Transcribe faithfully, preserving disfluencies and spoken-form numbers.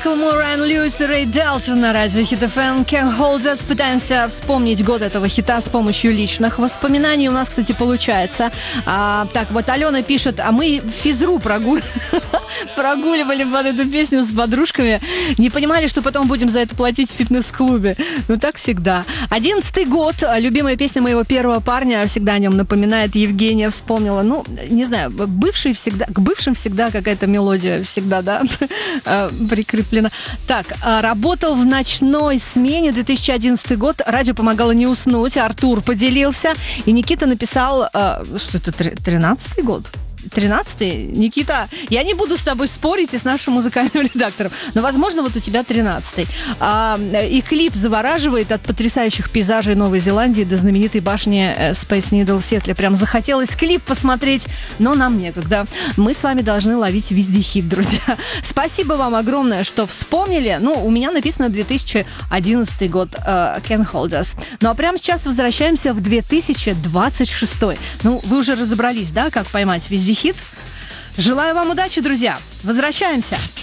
Мэйклмор, Райан Льюис и Рэй Далтон на радио Хит эф эм. Can't Hold Us. Пытаемся вспомнить год этого хита с помощью личных воспоминаний. У нас, кстати, получается. А, так, вот Алена пишет, а мы физру прогули... прогуливали под эту песню с подружками. Не понимали, что потом будем за это платить в фитнес-клубе. Ну, так всегда. Одиннадцатый год. Любимая песня моего первого парня. Всегда о нем напоминает. Евгения вспомнила. Ну, не знаю, бывший всегда... К бывшим всегда какая-то мелодия всегда, да, прикреплена. Так, работал в ночной смене, две тысячи одиннадцатый год. Радио помогало не уснуть. Артур поделился. И Никита написал... Что это, тринадцатый год? тринадцатый? Никита, я не буду с тобой спорить и с нашим музыкальным редактором, но, возможно, вот у тебя тринадцатый. А, и клип завораживает от потрясающих пейзажей Новой Зеландии до знаменитой башни Space Needle в Сиэтле. Прям захотелось клип посмотреть, но нам некогда. Мы с вами должны ловить везде хит, друзья. Спасибо вам огромное, что вспомнили. Ну, у меня написано две тысячи одиннадцатый год, uh, Can't Hold Us. Ну, а прямо сейчас возвращаемся в две тысячи двадцать шестой. Ну, вы уже разобрались, да, как поймать везде хит? Желаю вам удачи, друзья. Возвращаемся.